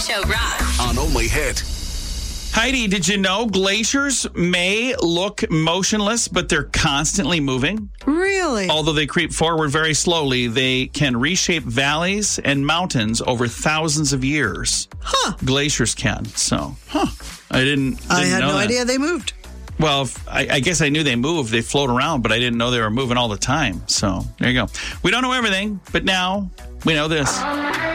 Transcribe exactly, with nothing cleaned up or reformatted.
Show rocks. On Only Hit. Heidi, did you know glaciers may look motionless, but they're constantly moving? Really? Although they creep forward very slowly, they can reshape valleys and mountains over thousands of years. Huh. Glaciers can. So, huh. I didn't, didn't I had know no that. idea they moved. Well, if, I, I guess I knew they moved. They float around, but I didn't know they were moving all the time. So, there you go. We don't know everything, but now we know this.